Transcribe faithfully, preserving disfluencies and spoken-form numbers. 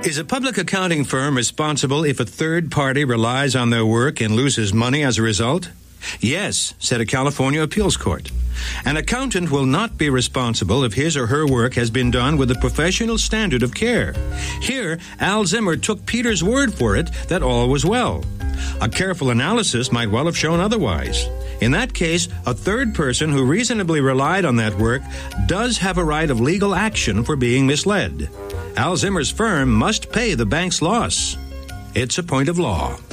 Is a public accounting firm responsible if a third party relies on their work and loses money as a result? Yes, said a California appeals court. An accountant will not be responsible if his or her work has been done with a professional standard of care. Here, Al Zimmer took Peter's word for it that all was well. A careful analysis might well have shown otherwise. In that case, a third person who reasonably relied on that work does have a right of legal action for being misled. Al Zimmer's firm must pay the bank's loss. It's a point of law.